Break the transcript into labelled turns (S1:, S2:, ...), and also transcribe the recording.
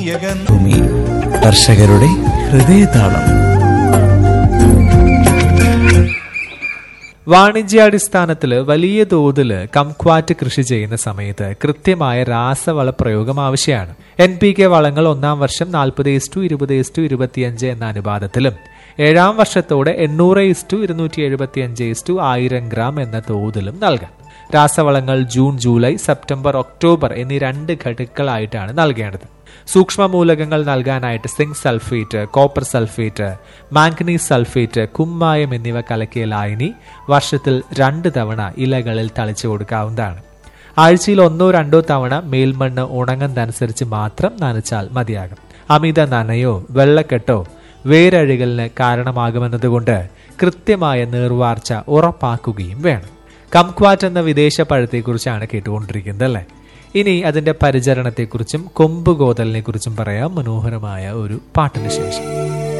S1: ഭൂമി കർഷകരുടെ ഹൃദയതാളം.
S2: വാണിജ്യാടിസ്ഥാനത്തിൽ വലിയ തോതിൽ കംക്വാറ്റ് കൃഷി ചെയ്യുന്ന സമയത്ത് കൃത്യമായ രാസവള പ്രയോഗം ആവശ്യമാണ്. NPK വളങ്ങൾ 1-ാം വർഷം 40:20:25 എന്ന അനുപാതത്തിലും 7-ാം വർഷത്തോടെ 800:275:1000 ഗ്രാം എന്ന തോതിലും നൽകാം. രാസവളങ്ങൾ ജൂൺ, ജൂലൈ, സെപ്റ്റംബർ, ഒക്ടോബർ എന്നീ 2 ഘടുക്കളായിട്ടാണ് നൽകേണ്ടത്. സൂക്ഷ്മമൂലകങ്ങൾ നൽകാനായിട്ട് zinc sulphate, copper sulphate, manganese sulphate, കുമ്മായം എന്നിവ കലക്കിയ ലായനി വർഷത്തിൽ 2 തവണ ഇലകളിൽ തളിച്ചു കൊടുക്കാവുന്നതാണ്. ആഴ്ചയിൽ 1-2 തവണ മേൽമണ്ണ് ഉണങ്ങുന്നതനുസരിച്ച് മാത്രം നനച്ചാൽ മതിയാകും. അമിത നനയോ വെള്ളക്കെട്ടോ വേരഴുകലിന് കാരണമാകുമെന്നതുകൊണ്ട് കൃത്യമായ നീർവാർച്ച ഉറപ്പാക്കുകയും വേണം. കംക്വാറ്റ് എന്ന വിദേശ പഴത്തെക്കുറിച്ചാണ് കേട്ടുകൊണ്ടിരിക്കുന്നത് അല്ലേ? ഇനി അതിന്റെ പരിചരണത്തെക്കുറിച്ചും കൊമ്പുകോതലിനെ കുറിച്ചും പറയാം മനോഹരമായ ഒരു പാട്ടിന് ശേഷം.